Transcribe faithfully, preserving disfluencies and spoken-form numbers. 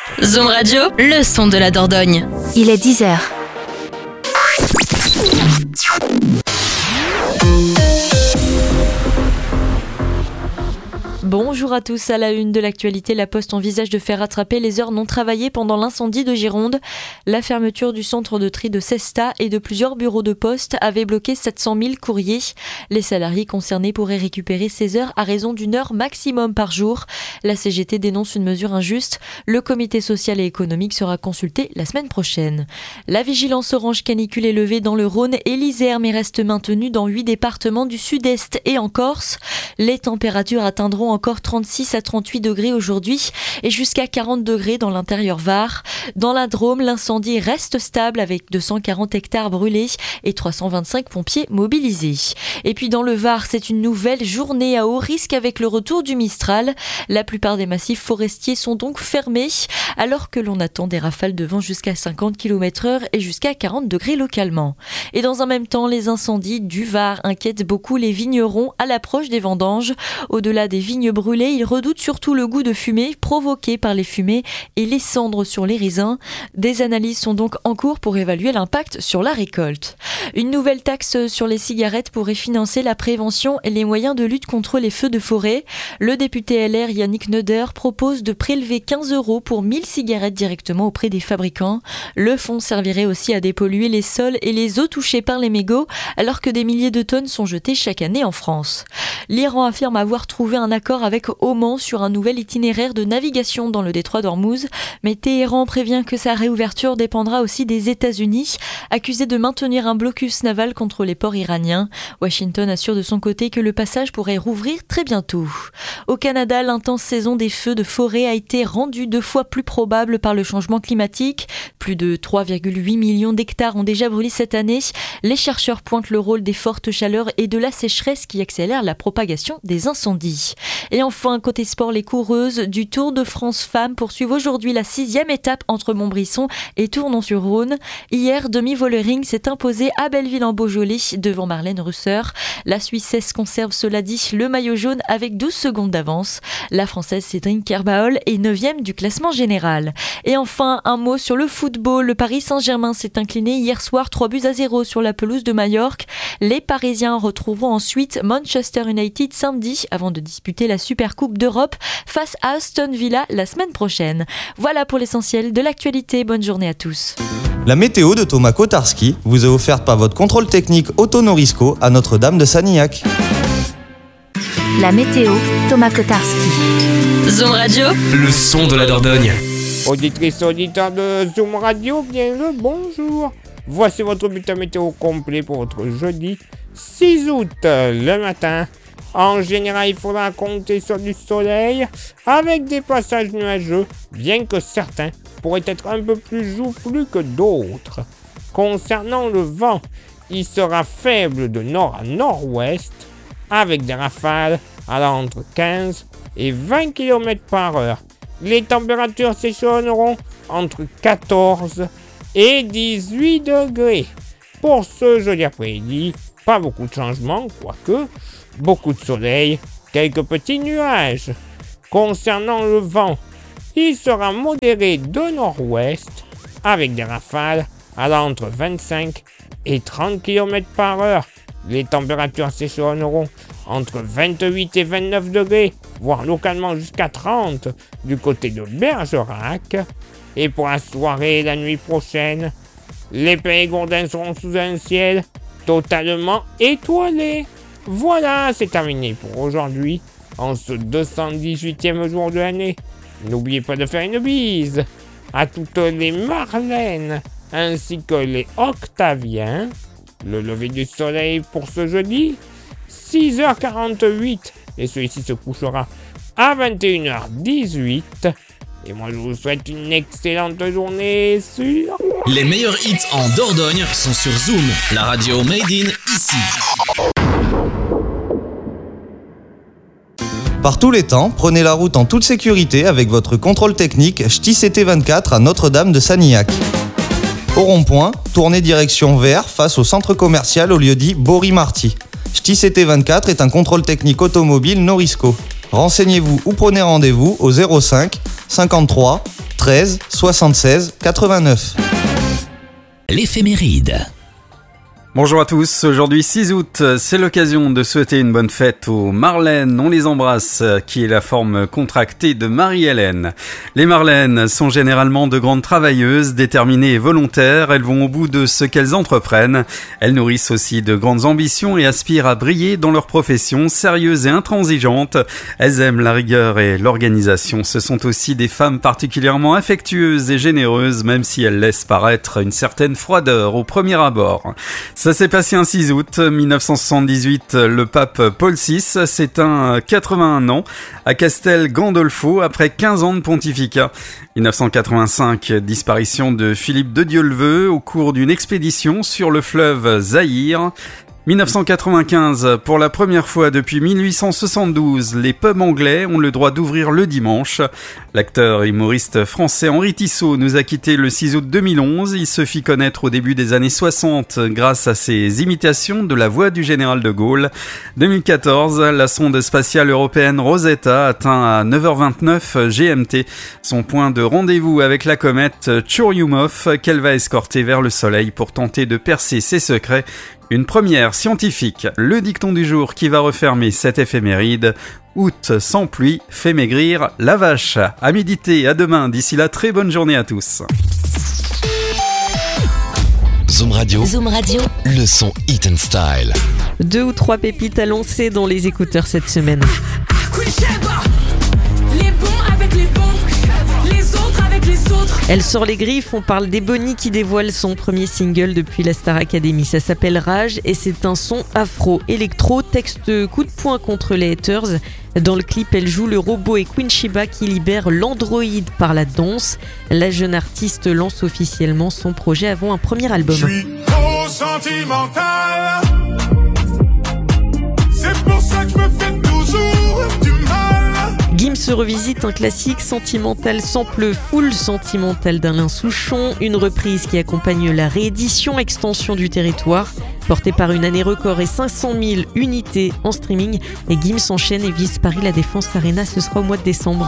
Zoom Radio, le son de la Dordogne. Il est dix heures. Bonjour à tous, à la une de l'actualité, la Poste envisage de faire rattraper les heures non travaillées pendant l'incendie de Gironde. La fermeture du centre de tri de Cesta et de plusieurs bureaux de poste avait bloqué sept cent mille courriers. Les salariés concernés pourraient récupérer ces heures à raison d'une heure maximum par jour. La C G T dénonce une mesure injuste. Le comité social et économique sera consulté la semaine prochaine. La vigilance orange canicule est levée dans le Rhône et l'Isère, mais reste maintenue dans huit départements du sud-est et en Corse. Les températures atteindront encore trente-six à trente-huit degrés aujourd'hui et jusqu'à quarante degrés dans l'intérieur Var. Dans la Drôme, l'incendie reste stable avec deux cent quarante hectares brûlés et trois cent vingt-cinq pompiers mobilisés. Et puis dans le Var, c'est une nouvelle journée à haut risque avec le retour du Mistral. La plupart des massifs forestiers sont donc fermés alors que l'on attend des rafales de vent jusqu'à cinquante kilomètres heure et jusqu'à quarante degrés localement. Et dans un même temps, les incendies du Var inquiètent beaucoup les vignerons à l'approche des vendanges. Au-delà des vignes brûlées, ils redoutent surtout le goût de fumée provoqué par les fumées et les cendres sur les raisins. Des analyses sont donc en cours pour évaluer l'impact sur la récolte. Une nouvelle taxe sur les cigarettes pourrait financer la prévention et les moyens de lutte contre les feux de forêt. Le député L R Yannick Neuder propose de prélever quinze euros pour mille cigarettes directement auprès des fabricants. Le fonds servirait aussi à dépolluer les sols et les eaux touchées par les mégots alors que des milliers de tonnes sont jetées chaque année en France. L'Iran affirme avoir trouvé un accord avec Oman sur un nouvel itinéraire de navigation dans le détroit d'Ormuz, mais Téhéran prévient que sa réouverture dépendra aussi des États-Unis, accusés de maintenir un blocus naval contre les ports iraniens. Washington assure de son côté que le passage pourrait rouvrir très bientôt. Au Canada, l'intense saison des feux de forêt a été rendue deux fois plus probable par le changement climatique. Plus de trois virgule huit millions d'hectares ont déjà brûlé cette année. Les chercheurs pointent le rôle des fortes chaleurs et de la sécheresse qui accélèrent la propagation des incendies. Et enfin, côté sport, les coureuses du Tour de France Femmes poursuivent aujourd'hui la sixième étape entre Montbrisson et Tournon-sur-Rhône. Hier, demi-Vollering s'est imposée à Belleville-en-Beaujolais devant Marlène Russer. La Suissesse conserve, cela dit, le maillot jaune avec douze secondes d'avance. La Française Cédric Kerbaol est neuvième du classement général. Et enfin, un mot sur le football. Le Paris Saint-Germain s'est incliné hier soir trois buts à zéro sur la pelouse de Majorque. Les Parisiens retrouveront ensuite Manchester United samedi avant de disputer la Supercoupe d'Europe face à Aston Villa la semaine prochaine. Voilà pour l'essentiel de l'actualité. Bonne journée à tous. La météo de Thomas Kotarski vous est offerte par votre contrôle technique Auto Norisco à Notre-Dame de Sanilhac. La météo, Thomas Kotarski. Zoom Radio, le son de la Dordogne. Auditrices et auditeurs de Zoom Radio, bien le bonjour. Voici votre bulletin météo complet pour votre jeudi six août, le matin. En général, il faudra compter sur du soleil avec des passages nuageux, bien que certains pourraient être un peu plus joufflus que d'autres. Concernant le vent, il sera faible de nord à nord-ouest, avec des rafales allant entre quinze et vingt kilomètres par heure. Les températures s'échelonneront entre quatorze et dix-huit degrés. Pour ce jeudi après-midi, pas beaucoup de changements, quoique beaucoup de soleil, quelques petits nuages. Concernant le vent, il sera modéré de nord-ouest avec des rafales allant entre vingt-cinq et trente kilomètres par heure. Les températures s'échelonneront entre vingt-huit et vingt-neuf degrés, voire localement jusqu'à trente du côté de Bergerac. Et pour la soirée et la nuit prochaine, les Périgordins seront sous un ciel totalement étoilé. Voilà, c'est terminé pour aujourd'hui, en ce deux cent dix-huitième jour de l'année. N'oubliez pas de faire une bise à toutes les Marlènes ainsi que les Octaviens. Le lever du soleil pour ce jeudi, six heures quarante-huit, et celui-ci se couchera à vingt et une heures dix-huit. Et moi je vous souhaite une excellente journée sur... Les meilleurs hits en Dordogne sont sur Zoom, la radio made in ici. Par tous les temps, prenez la route en toute sécurité avec votre contrôle technique Ch'ti C T vingt-quatre à Notre-Dame de Sanilhac. Au rond-point, tournez direction vers face au centre commercial au lieu-dit Bory-Marty. Ch'ti C T vingt-quatre est un contrôle technique automobile Norisco. Renseignez-vous ou prenez rendez-vous au zéro cinq cinquante-trois treize soixante-seize quatre-vingt-neuf. L'éphéméride. Bonjour à tous, aujourd'hui six août, c'est l'occasion de souhaiter une bonne fête aux Marlènes, on les embrasse, qui est la forme contractée de Marie-Hélène. Les Marlènes sont généralement de grandes travailleuses, déterminées et volontaires, elles vont au bout de ce qu'elles entreprennent. Elles nourrissent aussi de grandes ambitions et aspirent à briller dans leur profession, sérieuses et intransigeantes. Elles aiment la rigueur et l'organisation. Ce sont aussi des femmes particulièrement affectueuses et généreuses, même si elles laissent paraître une certaine froideur au premier abord. Ça s'est passé un six août mille neuf cent soixante-dix-huit, le pape Paul six s'éteint à quatre-vingt-un ans à Castel Gandolfo après quinze ans de pontificat. mille neuf cent quatre-vingt-cinq, disparition de Philippe de Dieuleveux au cours d'une expédition sur le fleuve Zaïre. mille neuf cent quatre-vingt-quinze, pour la première fois depuis mille huit cent soixante-douze, les pubs anglais ont le droit d'ouvrir le dimanche. L'acteur et humoriste français Henri Tissot nous a quittés le six août deux mille onze. Il se fit connaître au début des années soixante grâce à ses imitations de la voix du général de Gaulle. deux mille quatorze, la sonde spatiale européenne Rosetta atteint à neuf heures vingt-neuf G M T son point de rendez-vous avec la comète Churyumov qu'elle va escorter vers le Soleil pour tenter de percer ses secrets. Une première scientifique, le dicton du jour qui va refermer cette éphéméride. Août sans pluie fait maigrir la vache. À méditer, à demain, d'ici là, très bonne journée à tous. Zoom Radio, Zoom Radio, le son Hit and Style. Deux ou trois pépites à lancer dans les écouteurs cette semaine. Les bons avec les bons, les autres avec les autres. Elle sort les griffes, on parle d'Ebony qui dévoile son premier single depuis la Star Academy. Ça s'appelle Rage et c'est un son afro-électro, texte coup de poing contre les haters. Dans le clip, elle joue le robot et Queen Shiba qui libère l'androïde par la danse. La jeune artiste lance officiellement son projet avant un premier album. Je suis trop sentimental, c'est pour ça que je me fais toujours du mal. Gims se revisite un classique sentimental sample full sentimental d'Alain Souchon, une reprise qui accompagne la réédition extension du territoire, portée par une année record et cinq cent mille unités en streaming. Et Gims enchaîne et vise Paris La Défense Arena, ce sera au mois de décembre.